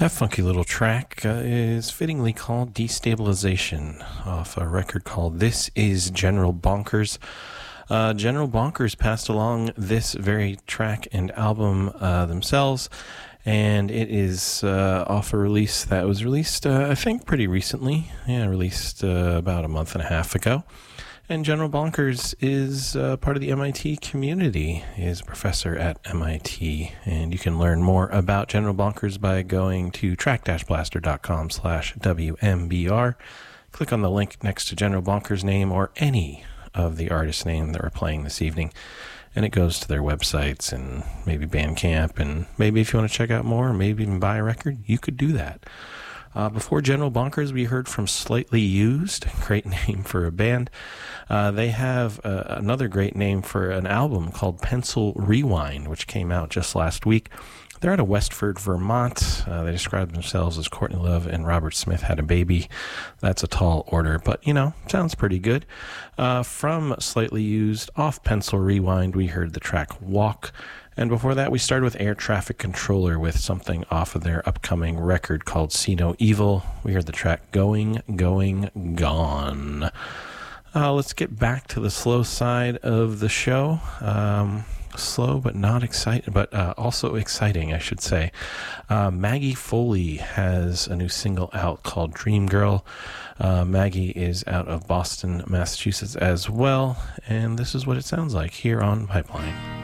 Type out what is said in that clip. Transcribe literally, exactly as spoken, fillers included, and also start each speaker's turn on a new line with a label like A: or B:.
A: That funky little track uh, is fittingly called Destabilization off a record called This Is General Bonkers. Uh, General Bonkers passed along this very track and album uh, themselves, and it is uh, off a release that was released, uh, I think, pretty recently. Yeah, released uh, about a month and a half ago. And General Bonkers is uh, part of the M I T community. He is a professor at M I T, and you can learn more about General Bonkers by going to track-blaster.com slash WMBR. Click on the link next to General Bonkers' name or any of the artist's name that we're playing this evening, and it goes to their websites and maybe Bandcamp, and maybe if you want to check out more, maybe even buy a record, you could do that. Uh, before General Bonkers, we heard from Slightly Used, great name for a band. Uh, they have uh, another great name for an album called Pencil Rewind, which came out just last week. They're out of Westford, Vermont. Uh, they describe themselves as Courtney Love and Robert Smith had a baby. That's a tall order, but, you know, sounds pretty good. Uh, from Slightly Used, off Pencil Rewind, we heard the track Walk. And before that, we started with Air Traffic Controller with something off of their upcoming record called See No Evil. We heard the track Going, Going, Gone. Uh, let's get back to the slow side of the show. Um, slow but not exciting, but uh, also exciting, I should say. Uh, Maggie Foley has a new single out called Dream Girl. Uh, Maggie is out of Boston, Massachusetts as well, and this is what it sounds like here on Pipeline.